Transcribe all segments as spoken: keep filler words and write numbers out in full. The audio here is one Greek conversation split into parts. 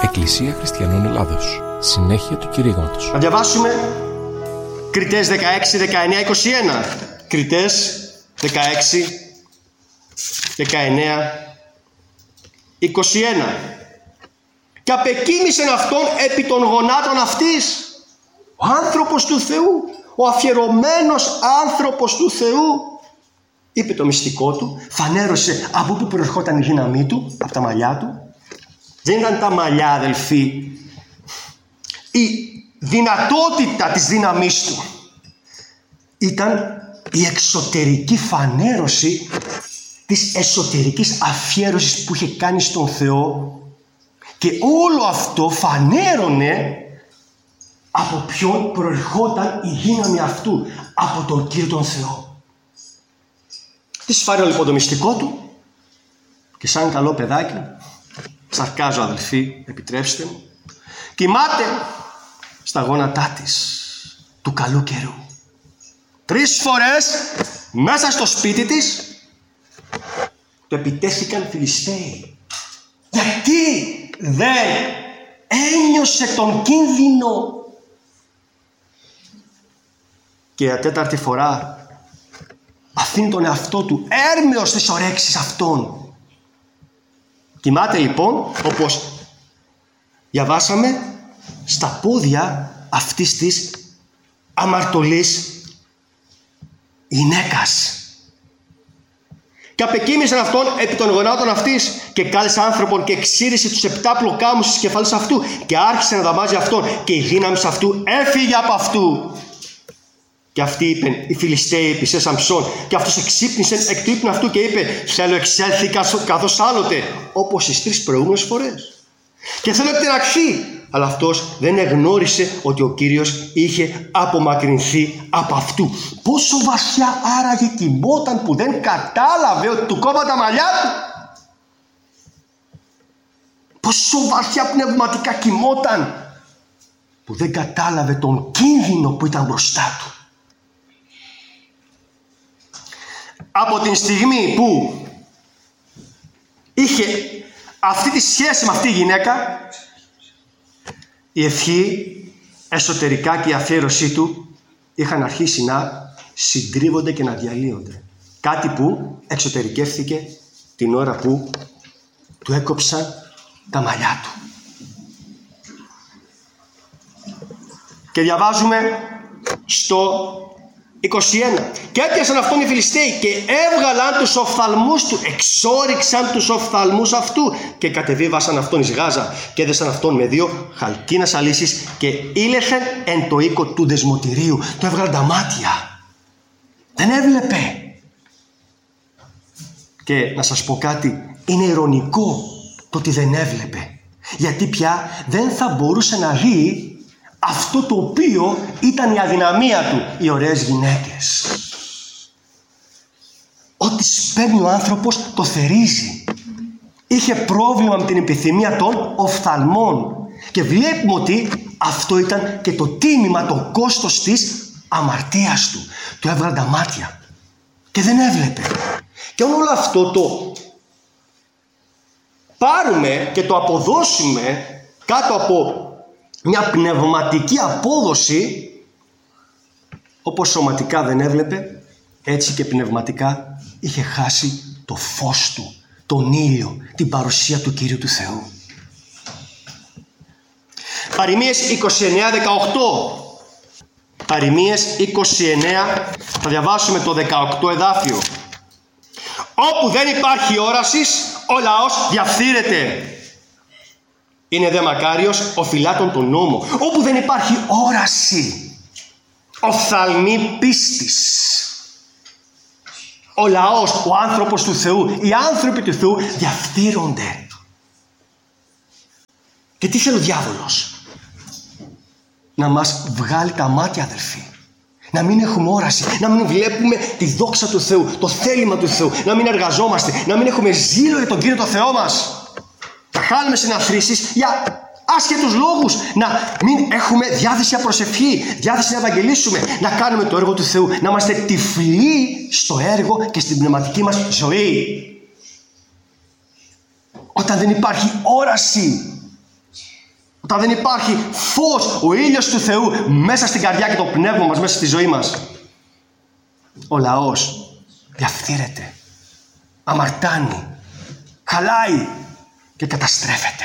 Εκκλησία Χριστιανών Ελλάδος. Συνέχεια του κηρύγματος. Να διαβάσουμε Κριτές δεκαέξι, δεκαεννέα, είκοσι ένα. Κριτές δεκαέξι, δεκαεννέα, είκοσι ένα. Και απεκοίμησεν αυτόν επί των γονάτων αυτής. Ο άνθρωπος του Θεού, ο αφιερωμένος άνθρωπος του Θεού, είπε το μυστικό του, φανέρωσε από πού προερχόταν η δύναμή του, από τα μαλλιά του. Δεν ήταν τα μαλλιά, αδελφοί, η δυνατότητα της δύναμής του. Ήταν η εξωτερική φανέρωση της εσωτερικής αφιέρωσης που είχε κάνει στον Θεό, και όλο αυτό φανέρωνε από ποιον προερχόταν η δύναμη αυτού, από τον Κύριο τον Θεό. Τι σφάρει λοιπόν το μυστικό του, και σαν καλό παιδάκι, σαρκάζω αδελφοί, επιτρέψτε μου, κοιμάται στα γόνατά της του καλού καιρού. Τρεις φορές μέσα στο σπίτι της το επιτέθηκαν Φιλιστέοι. Γιατί δεν ένιωσε τον κίνδυνο? Και για τέταρτη φορά αφήνει τον εαυτό του έρμεος στις ορέξεις αυτών. Κοιμάται λοιπόν, όπως διαβάσαμε, στα πόδια αυτής της αμαρτωλής γυναίκας. Και απεκοίμησαν αυτόν επί των γονάτων αυτής, και κάλεσε άνθρωπον και εξήρισε τους επτά πλοκάμους της κεφαλής αυτού, και άρχισε να δαμάζει αυτόν, και η δύναμη αυτού έφυγε από αυτού. Και αυτοί είπεν, οι Φιλιστέοι επί σε Σαμψόν, και αυτός εξύπνησε εκ του ύπνου αυτού και είπε, θέλω εξέλθει καθώς άλλοτε, όπως τις τρεις προηγούμενες φορές. Και θέλω εκτεναχθεί. Αλλά αυτός δεν εγνώρισε ότι ο Κύριος είχε απομακρυνθεί από αυτού. Πόσο βαθιά άραγε κοιμόταν που δεν κατάλαβε ότι του κόβα τα μαλλιά του? Πόσο βαθιά πνευματικά κοιμόταν που δεν κατάλαβε τον κίνδυνο που ήταν μπροστά του. Από την στιγμή που είχε αυτή τη σχέση με αυτή τη γυναίκα, η ευχή εσωτερικά και η αφιέρωσή του είχαν αρχίσει να συντρίβονται και να διαλύονται. Κάτι που εξωτερικεύθηκε την ώρα που του έκοψαν τα μαλλιά του. Και διαβάζουμε στο είκοσι ένα. Και έπιασαν αυτόν οι Φιλιστέοι και έβγαλαν τους οφθαλμούς του, εξόριξαν τους οφθαλμούς αυτού και κατεβίβασαν αυτόν εις Γάζα και έδεσαν αυτόν με δύο χαλκίνας αλύσεις και ήλεθεν εν το οίκο του δεσμοτηρίου. Του έβγαλαν τα μάτια. Δεν έβλεπε. Και να σας πω κάτι, είναι ειρωνικό το ότι δεν έβλεπε. Γιατί πια δεν θα μπορούσε να δει αυτό το οποίο ήταν η αδυναμία του, οι ωραίες γυναίκες. Ό,τι σπέρνει ο άνθρωπος το θερίζει. Είχε πρόβλημα με την επιθυμία των οφθαλμών. Και βλέπουμε ότι αυτό ήταν και το τίμημα, το κόστος της αμαρτίας του. Του έβγαλαν τα μάτια και δεν έβλεπε. Και όλο αυτό το πάρουμε και το αποδώσουμε κάτω από μια πνευματική απόδοση, όπως σωματικά δεν έβλεπε, έτσι και πνευματικά είχε χάσει το φως του, τον ήλιο, την παρουσία του Κύριου του Θεού. Παροιμίες είκοσι εννέα δεκαοκτώ. Παροιμίες είκοσι εννέα, θα διαβάσουμε το δεκαοκτώ εδάφιο. Όπου δεν υπάρχει όρασης, ο λαός διαφθείρεται. Είναι δε μακάριος ο φυλάτων τον νόμο. Όπου δεν υπάρχει όραση, οφθαλμή πίστης, ο λαός, ο άνθρωπος του Θεού, οι άνθρωποι του Θεού διαφθείρονται. Και τι θέλει ο διάβολος? Να μας βγάλει τα μάτια, αδελφοί. Να μην έχουμε όραση, να μην βλέπουμε τη δόξα του Θεού, το θέλημα του Θεού, να μην εργαζόμαστε, να μην έχουμε ζήλο για τον Κύριο το Θεό μας. Να χάνουμε συναθρήσεις για άσχετους λόγους, να μην έχουμε διάθεση για προσευχή, διάθεση να ευαγγελίσουμε, να κάνουμε το έργο του Θεού, να είμαστε τυφλοί στο έργο και στην πνευματική μας ζωή. Όταν δεν υπάρχει όραση, Όταν δεν υπάρχει φως, ο ήλιος του Θεού μέσα στην καρδιά και το πνεύμα μας, μέσα στη ζωή μας, ο λαός διαφθείρεται, αμαρτάνει, χαλάει και καταστρέφεται.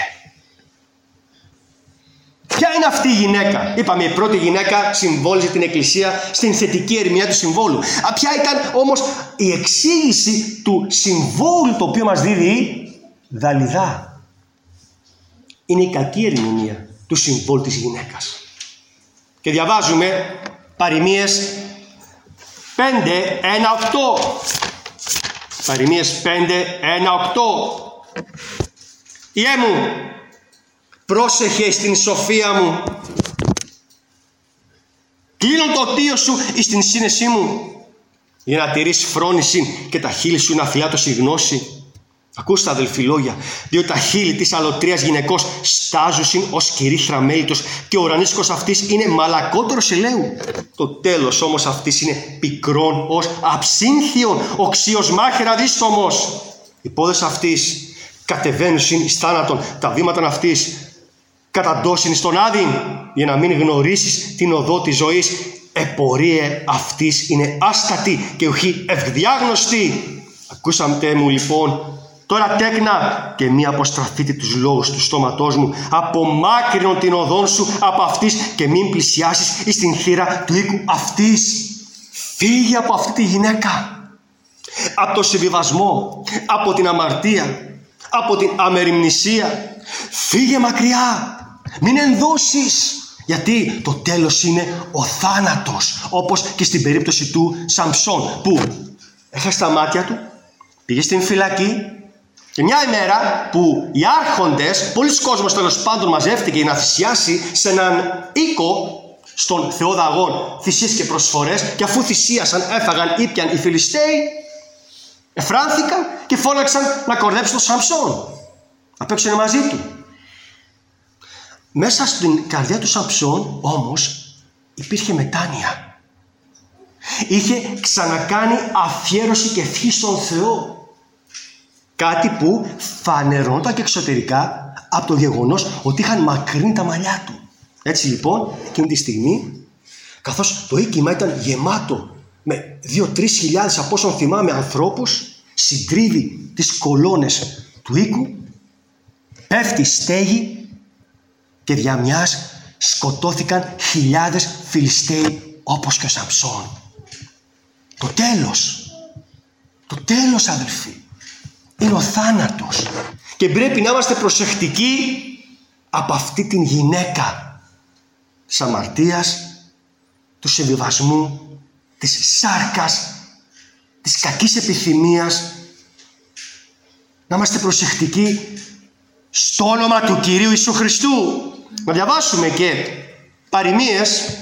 Ποια είναι αυτή η γυναίκα? Είπαμε, η πρώτη γυναίκα συμβόλιζε την Εκκλησία στην θετική ερμηνεία του συμβόλου. Α, ποια ήταν όμως η εξήγηση του συμβόλου το οποίο μας δίδει η Δαλιδά? Είναι η κακή ερμηνεία του συμβόλου της γυναίκας. Και διαβάζουμε Παροιμίες πέντε ένα οκτώ. Παροιμίες πέντε ένα οκτώ. Ιέ μου, πρόσεχε στην σοφία μου, κλείνω το οτίο σου εις την σύνεσή μου, για να τηρείς φρόνηση και τα χείλη σου να φυλάτως η γνώση. Ακούστε αδελφοί λόγια, διότι τα χείλη της αλωτρίας γυναικός στάζουσιν ως κυρίθρα μέλιτος και ο ουρανίσκος αυτής είναι μαλακότερος ελαίου. Το τέλος όμως αυτής είναι πικρόν ως αψύνθιον, οξύος μάχαιρα δίστομος. Οι πόδες αυτής κατεβαίνουσιν εις θάνατον, τα βήματα αυτής καταντώσιν στον άδειν, για να μην γνωρίσεις την οδό της ζωής. Επορίε αυτής είναι άστατη και ουχή ευδιάγνωστη. Ακούσατε μου λοιπόν τώρα τέκνα, και μη αποστραφείτε τους λόγους του στόματός μου. Απομάκρυνον την οδόν σου από αυτής και μην πλησιάσεις εις την θύρα του οίκου αυτής. Φύγε από αυτή τη γυναίκα, από το συμβιβασμό, από την αμαρτία, από την αμεριμνησία. Φύγε μακριά, μην ενδώσεις, γιατί το τέλος είναι ο θάνατος, όπως και στην περίπτωση του Σαμψόν, που έχασε τα μάτια του, πήγε στην φυλακή και μια ημέρα που οι άρχοντες, πολλοί κόσμος τέλος πάντων μαζεύτηκε για να θυσιάσει σε έναν οίκο στον Θεό Δαγών θυσίες και προσφορές, και αφού θυσίασαν, έφαγαν, ήπιαν οι Φιλιστέοι, εφράνθηκαν και φώναξαν να κορδέψουν τον Σαμψόν, να παίξουν μαζί του. Μέσα στην καρδιά του Σαμψόν όμως υπήρχε μετάνοια. Είχε ξανακάνει αφιέρωση και ευχή στον Θεό. Κάτι που φανερώνονταν και εξωτερικά από το γεγονός ότι είχαν μακρύνει τα μαλλιά του. Έτσι λοιπόν, εκείνη τη στιγμή, καθώς το οίκημα ήταν γεμάτο με δύο-τρεις χιλιάδες, από όσων θυμάμαι, ανθρώπους, συντρίβει τις κολόνες του οίκου, πέφτει στέγη και δια μιας σκοτώθηκαν χιλιάδες Φιλιστέοι όπως και ο Σαμψόν. Το τέλος, το τέλος αδελφοί, είναι ο θάνατος, και πρέπει να είμαστε προσεκτικοί από αυτή την γυναίκα της αμαρτίας, του συμβιβασμού, της σάρκας, της κακής επιθυμίας. Να είμαστε προσεκτικοί στο όνομα του Κυρίου Ιησού Χριστού. Να διαβάσουμε και Παροιμίες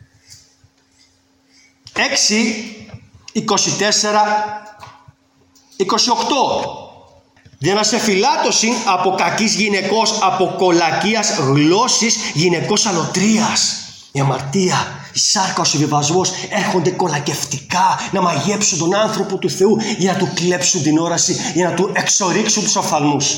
έξι είκοσι τέσσερα είκοσι οκτώ. Για να σε φυλάτωσιν από κακής γυναικός, από κολακίας γλώσσης γυναικός αλωτρίας. Η αμαρτία, η σάρκα, ο συμβιβασμός έρχονται κολακευτικά να μαγέψουν τον άνθρωπο του Θεού, για να του κλέψουν την όραση, για να του εξορίξουν τους οφθαλμούς.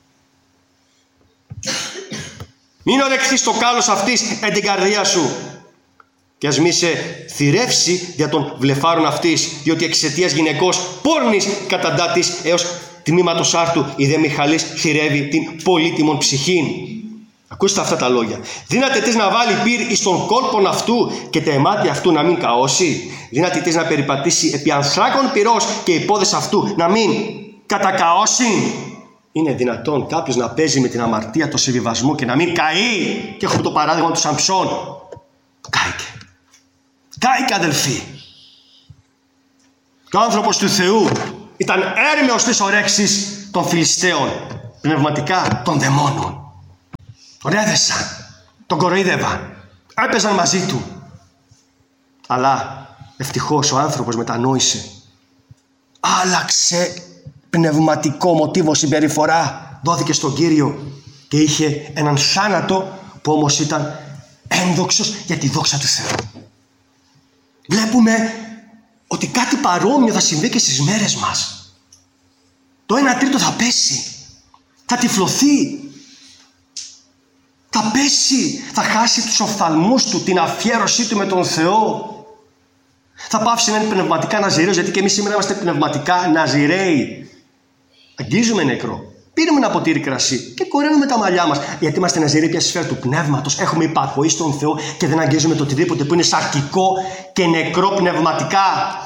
Μην ορεχθείς το κάλος αυτής εν την καρδιά σου, και ας μη σε θυρεύσει για των βλεφάρων αυτής, διότι εξαιτίας γυναικός πόρνης καταντά της έως τμήματος άρτου, η δε Μιχαλής θυρεύει την πολύτιμον ψυχήν. Ακούστε αυτά τα λόγια. Δύναται της να βάλει πύρ εις των κόλπων αυτού και τα αιμάτια αυτού να μην καώσει. Δύναται της να περιπατήσει επί ανθράκων πυρός και οι πόδες αυτού να μην κατακαώσει. Είναι δυνατόν κάποιος να παίζει με την αμαρτία, το συμβιβασμό και να μην καεί? Και έχουμε το παράδειγμα του Σαμψόν. Κάηκε. Κάηκε αδελφοί. Και ο άνθρωπος του Θεού ήταν έρμεος της ορέξης των Φιλιστέων, πνευματικά των δαιμόνων. Τον έδεσαν, τον κοροϊδεύαν, έπαιζαν μαζί του. Αλλά ευτυχώς ο άνθρωπος μετανόησε. Άλλαξε πνευματικό μοτίβο συμπεριφορά, δόθηκε στον Κύριο και είχε έναν θάνατο που όμως ήταν ένδοξος για τη δόξα του Θεού. Βλέπουμε ότι κάτι παρόμοιο θα συμβεί και στις μέρες μας. Το ένα τρίτο θα πέσει, θα τυφλωθεί. Θα πέσει, θα χάσει τους οφθαλμούς του, την αφιέρωσή του με τον Θεό. Θα πάψει να είναι πνευματικά ναζιραίος, γιατί και εμείς σήμερα είμαστε πνευματικά ναζιραίοι. Αγγίζουμε νεκρό. Πήραμε ένα ποτήρι κρασί και κοραίνουμε τα μαλλιά μας. Γιατί είμαστε ναζιραίοι πια στη σφαίρα του πνεύματος. Έχουμε υπακοή στον Θεό και δεν αγγίζουμε το οτιδήποτε που είναι σαρκικό και νεκρό πνευματικά.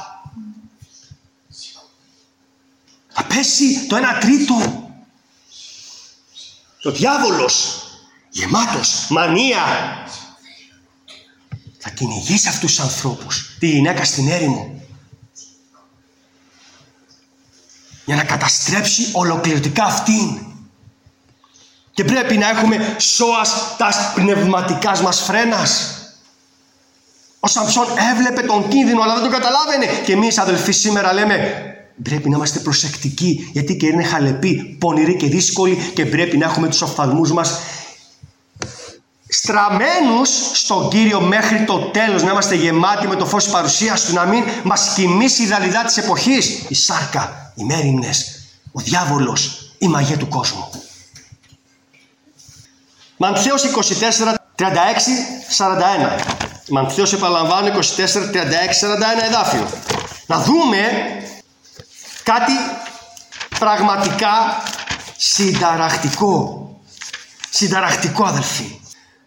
Θα πέσει το ένα τρίτο. Ο διάβολος, γεμάτος μανία, θα κυνηγήσει αυτούς τους ανθρώπους, τη γυναίκα στην έρημο, για να καταστρέψει ολοκληρωτικά αυτήν. Και πρέπει να έχουμε σώας τας πνευματικάς μας φρένας. Ο Σαμψόν έβλεπε τον κίνδυνο, αλλά δεν τον καταλάβαινε. Και εμείς, αδελφοί, σήμερα λέμε πρέπει να είμαστε προσεκτικοί, γιατί η καιρή είναι χαλεπή, πονηρή και δύσκολη, και πρέπει να έχουμε τους οφθαλμούς μας στραμμένους στον Κύριο μέχρι το τέλος, να είμαστε γεμάτοι με το φως της παρουσίας Του, να μην μας κοιμήσει η δαλιδά της εποχής, η σάρκα, οι μέριμνες, ο διάβολος, η μαγεία του κόσμου. Μανθαίος είκοσι τέσσερα, τριάντα έξι, σαράντα ένα. Μανθαίος, επαναλαμβάνω, είκοσι τέσσερα, τριάντα έξι, σαράντα ένα εδάφιο. Να δούμε κάτι πραγματικά συνταρακτικό. Συνταρακτικό, αδελφοί.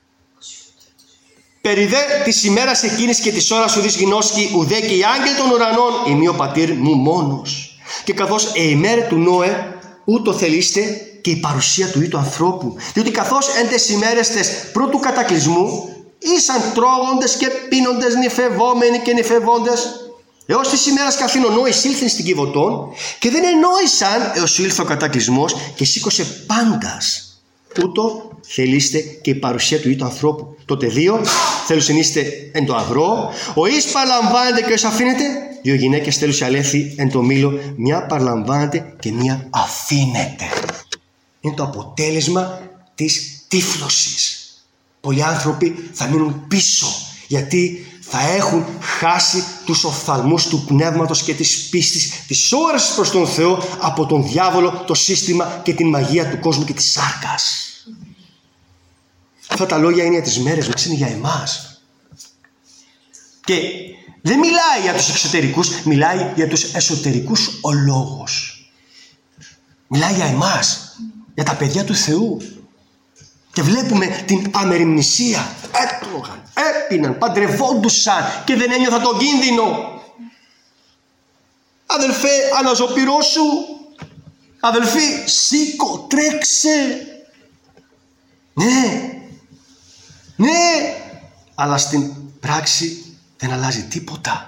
Περί δε της ημέρας εκείνης και της ώρας ουδείς γινώσκει ουδέ και οι άγγελοι των ουρανών, ημί ο πατήρ μου μόνος. Και καθώς η ημέρα του Νόε ούτω θελήστε και η παρουσία του ή του ανθρώπου. Διότι καθώς εν τες ημέρες τες πρώτου κατακλυσμού ήσαν τρώγοντες και πίνοντες, νυφευόμενοι και νυφευόντες, έως της ημέρας καθήν ο Νόης ήλθεν στην Κιβωτών και δεν ενόησαν έως ήλθε ο κατακλυσμός και σήκωσε πάντας. Ούτω θελήστε και η παρουσία του ή του ανθρώπου. Τότε δύο θέλουσεν είστε εν το αγρό, ο εις παραλαμβάνεται και ο εις αφήνεται. Δύο γυναίκες θέλουσαν αλέθη εν το μήλο, μια παραλαμβάνεται και μια αφήνεται. Είναι το αποτέλεσμα της τύφλωσης. Πολλοί άνθρωποι θα μείνουν πίσω, γιατί θα έχουν χάσει τους οφθαλμούς του πνεύματος και της πίστης, της όρασης προς τον Θεό από τον διάβολο, το σύστημα και την μαγεία του κόσμου και της σάρκας. Αυτά τα λόγια είναι για τις μέρες μας, είναι για εμάς. Και δεν μιλάει για τους εξωτερικούς, μιλάει για τους εσωτερικούς ο λόγος. Μιλάει για εμάς, για τα παιδιά του Θεού. Και βλέπουμε την αμεριμνησία. Έτρωγαν, έπιναν, παντρευόντουσαν και δεν ένιωθαν τον κίνδυνο. Αδελφέ, αναζωπυρώσου. Αδελφοί, σήκω, τρέξε. Ναι, ναι, αλλά στην πράξη δεν αλλάζει τίποτα.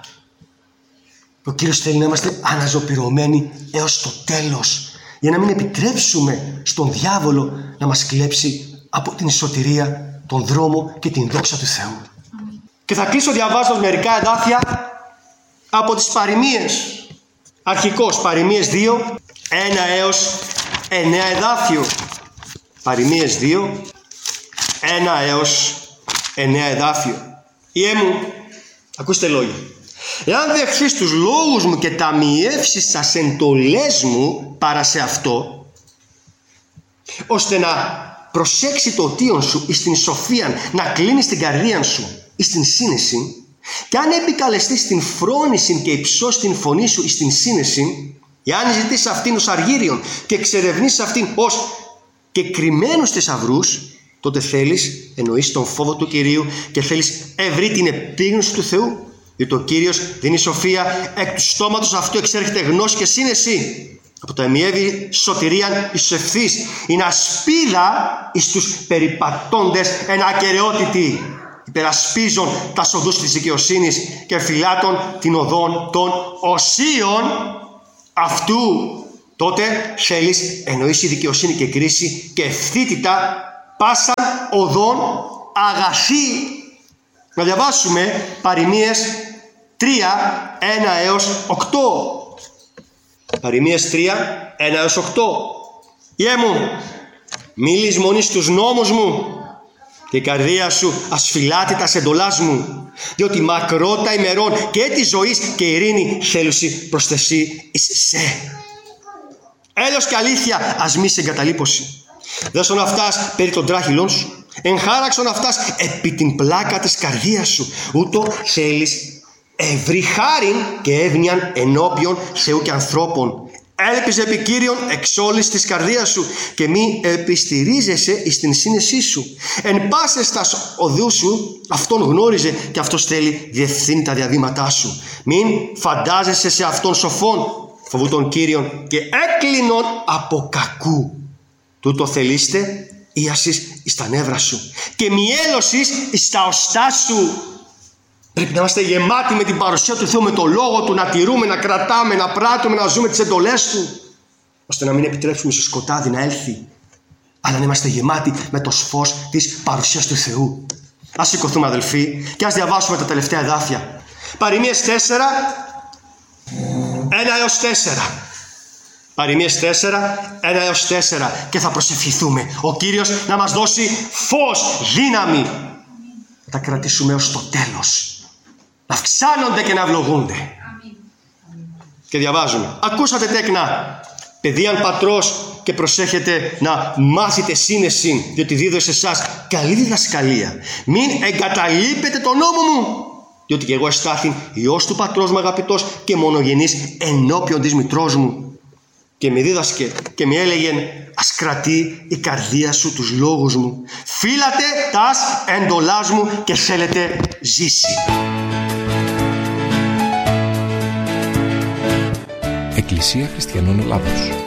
Ο Κύριος θέλει να είμαστε αναζωπυρωμένοι έως το τέλος, για να μην επιτρέψουμε στον διάβολο να μας κλέψει από την σωτηρία, τον δρόμο και την δόξα του Θεού. Mm. Και θα κλείσω διαβάζοντας μερικά εδάφια από τις παροιμίες. Αρχικώς παροιμίες δύο, ένα έως εννέα εδάφιο. Παροιμίες δύο, ένα έως εννέα εδάφιο. Ιε μου, ακούστε λόγια. Εάν δεχθείς τους λόγους μου και ταμιεύσεις τις εντολές μου παρά σε αυτό, ώστε να προσέξει το οτίον σου εις την σοφίαν, να κλείνεις την καρδία σου εις την σύνεση, και αν επικαλεστείς την φρόνηση και υψώσεις την φωνή σου εις την σύνεση, εάν ζητήσεις αυτήν ως αργύριον και εξερευνήσεις αυτήν ως και κρυμμένους θησαυρούς, τότε θέλεις, εννοείς τον φόβο του Κυρίου και θέλεις ευρύ την επίγνωση του Θεού, διότι ο Κύριος δίνει σοφία, εκ του στόματος αυτού εξέρχεται γνώση και σύνεση. Από το εμιεύει σωτηρίαν εις τους ευθύς, είναι ασπίδα εις τους περιπατώντες εν ακεραιότητη, υπερασπίζων τα οδούς της δικαιοσύνης και φυλάτων την οδόν των οσίων αυτού. Τότε θέλεις εννοήσει δικαιοσύνη και κρίση και ευθύτητα πάσαν οδόν αγαθή. Να διαβάσουμε παροιμίες τρία, ένα έως οκτώ. Παροιμίες τρία, ένα έως οκτώ. Ιε μου, μη λησμονείς τους νόμους μου και η καρδία σου ασφυλάται τα εντολάς μου, διότι μακρότα ημερών και της ζωής και ειρήνη θέλουσι προς τεσί εις σε. Έλεος και αλήθεια ας μη σε εγκαταλείπωση. Δέσον αυτάς περί των τράχυλων σου Εγχάραξον αυτάς επί την πλάκα της καρδίας σου. Ούτω θέλεις ευρύ χάριν και εύνοιαν ενώπιον Θεού και ανθρώπων. Έλπιζε επί Κύριον εξ όλης της καρδίας σου και μη επιστηρίζεσαι εις την σύνεσή σου. Εν πάσες τας οδούς σου αυτόν γνώριζε και αυτός θέλει διευθύνει τα διαβήματά σου. Μην φαντάζεσαι σε αυτόν σοφόν, φοβού τον Κύριον και έκλεινον από κακού. Τούτο θελείστε ίασης εις τα νεύρα σου και μη έλωσης εις τα οστά σου. Πρέπει να είμαστε γεμάτοι με την παρουσία του Θεού, με το λόγο του, να τηρούμε, να κρατάμε, να πράττουμε, να ζούμε τις εντολές του, ώστε να μην επιτρέψουμε στο σκοτάδι να έλθει, αλλά να είμαστε γεμάτοι με το φως της παρουσίας του Θεού. Ας σηκωθούμε, αδελφοί, και ας διαβάσουμε τα τελευταία εδάφια. Παροιμίες τέσσερα, ένα έως τέσσερα. Παροιμίες τέσσερα, ένα έως τέσσερα, και θα προσευχηθούμε ο Κύριος να μας δώσει φως, δύναμη. Θα κρατήσουμε ως το τέλος. Να αυξάνονται και να ευλογούνται. Αμήν. Και διαβάζουμε. Ακούσατε τέκνα. Παιδείαν πατρός και προσέχετε να μάθετε σύνεση, διότι δίδω σε εσάς καλή διδασκαλία. Μην εγκαταλείπετε τον νόμο μου, διότι και εγώ εστάθην υιός του πατρός μου αγαπητός και μονογενής ενώπιον της μητρός μου. Και με δίδασκε και με έλεγε, ας κρατεί η καρδία σου τους λόγους μου. Φύλατε τας εντολάς μου και θέλετε ζήσει. Εκκλησία Χριστιανών Ελλάδος.